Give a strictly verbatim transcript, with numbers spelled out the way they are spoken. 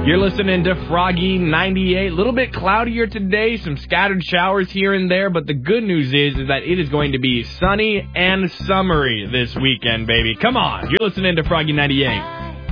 You're listening to Froggy ninety-eight. A little bit cloudier today, some scattered showers here and there, but the good news is, is that it is going to be sunny and summery this weekend, baby. Come on, you're listening to Froggy ninety-eight.